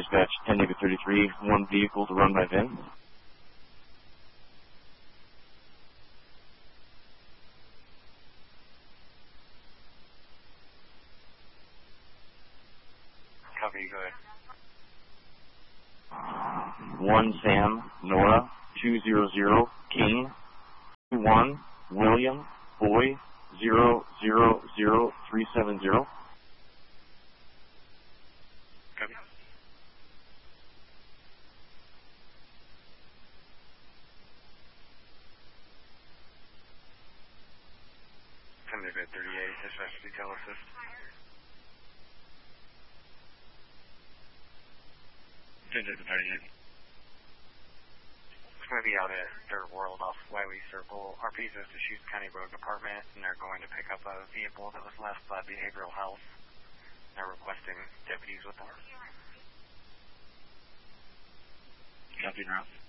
dispatch 10 David 33, one vehicle to run by VIN. Copy, go ahead. 1 Sam, Nora, 200, King, 1 William, Boy, 000370. Copy. Come to bed 38, dispatch detail assist. Send it to 38. It's going to be out at Dirt World off Wiley Circle. RP's is the Shoes County Road Department, and they're going to pick up a vehicle that was left by Behavioral Health. They're requesting deputies with them. Copy, route.